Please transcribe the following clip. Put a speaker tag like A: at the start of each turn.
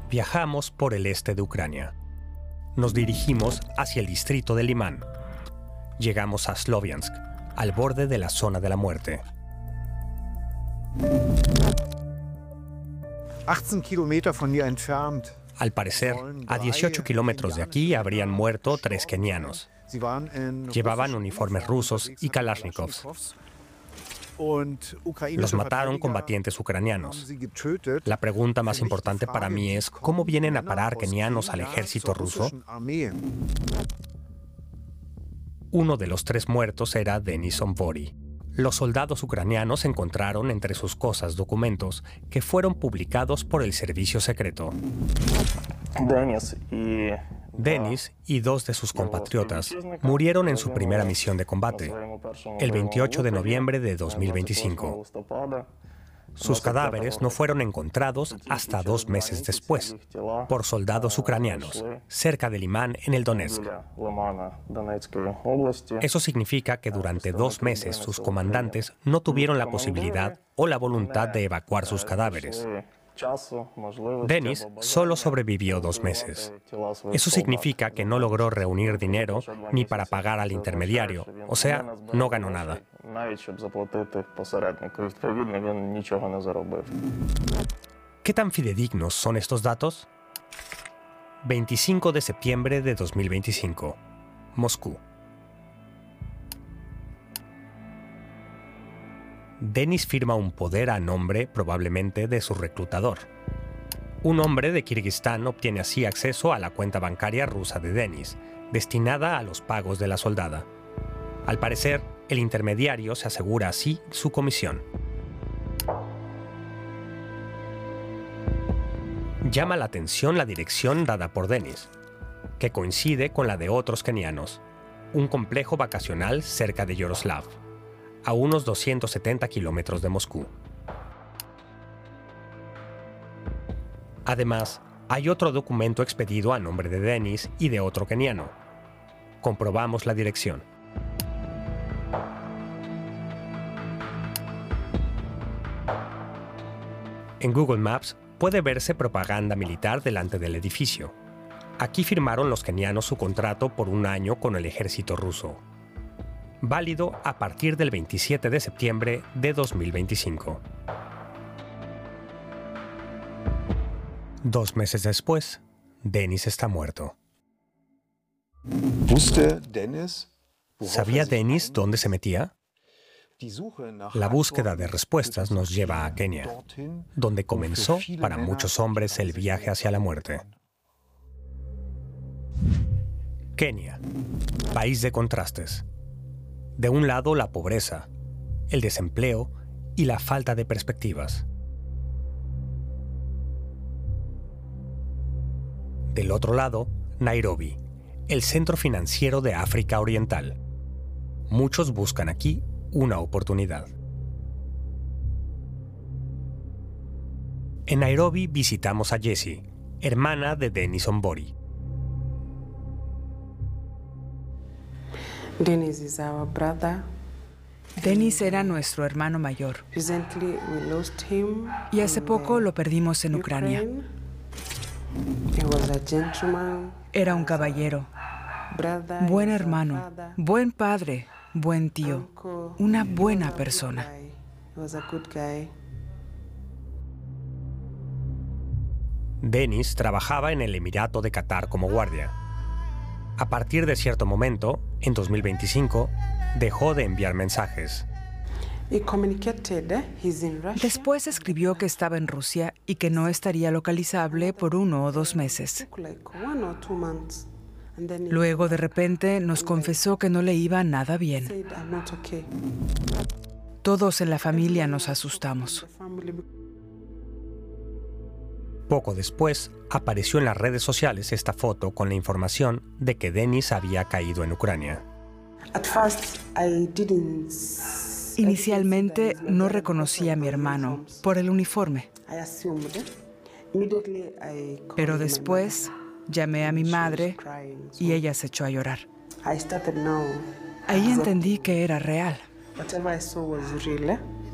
A: Viajamos por el este de Ucrania. Nos dirigimos hacia el distrito de Liman. Llegamos a Sloviansk, al borde de la zona de la muerte.
B: 18 Kilometer von hier entfernt.
A: Al parecer, a 18 kilómetros de aquí habrían muerto 3 kenianos. Llevaban uniformes rusos y kalashnikovs. Los mataron combatientes ucranianos. La pregunta más importante para mí es, ¿cómo vienen a parar kenianos al ejército ruso? Uno de los 3 muertos era Denis Ombori. Los soldados ucranianos encontraron entre sus cosas documentos que fueron publicados por el servicio secreto. Denis y 2 de sus compatriotas murieron en su primera misión de combate, el 28 de noviembre de 2025. Sus cadáveres no fueron encontrados hasta 2 meses después, por soldados ucranianos, cerca de Liman, en el Donetsk. Eso significa que durante 2 meses sus comandantes no tuvieron la posibilidad o la voluntad de evacuar sus cadáveres. Denis solo sobrevivió 2 meses. Eso significa que no logró reunir dinero ni para pagar al intermediario, o sea, no ganó nada. ¿Qué tan fidedignos son estos datos? 25 de septiembre de 2025, Moscú. Denis firma un poder a nombre, probablemente, de su reclutador. Un hombre de Kirguistán obtiene así acceso a la cuenta bancaria rusa de Denis, destinada a los pagos de la soldada. Al parecer, el intermediario se asegura así su comisión. Llama la atención la dirección dada por Denis, que coincide con la de otros kenianos, un complejo vacacional cerca de Yoroslav, a unos 270 kilómetros de Moscú. Además, hay otro documento expedido a nombre de Denis y de otro keniano. Comprobamos la dirección. En Google Maps puede verse propaganda militar delante del edificio. Aquí firmaron los kenianos su contrato por 1 año con el ejército ruso, válido a partir del 27 de septiembre de 2025. 2 meses después, Denis está muerto. ¿Sabía Denis dónde se metía? La búsqueda de respuestas nos lleva a Kenia, donde comenzó para muchos hombres el viaje hacia la muerte. Kenia, país de contrastes. De un lado, la pobreza, el desempleo y la falta de perspectivas. Del otro lado, Nairobi, el centro financiero de África Oriental. Muchos buscan aquí una oportunidad. En Nairobi visitamos a Jessie, hermana de Denis Ombori.
C: Denis era nuestro hermano mayor. Y hace poco lo perdimos en Ucrania. Era un caballero, buen hermano, buen padre, buen tío, una buena persona.
A: Denis trabajaba en el Emirato de Qatar como guardia. A partir de cierto momento, en 2025, dejó de enviar mensajes.
C: Después escribió que estaba en Rusia y que no estaría localizable por 1 o 2 meses. Luego, de repente, nos confesó que no le iba nada bien. Todos en la familia nos asustamos.
A: Poco después, apareció en las redes sociales esta foto con la información de que Denis había caído en Ucrania.
C: Inicialmente no reconocí a mi hermano por el uniforme. Pero después llamé a mi madre y ella se echó a llorar. Ahí entendí que era real.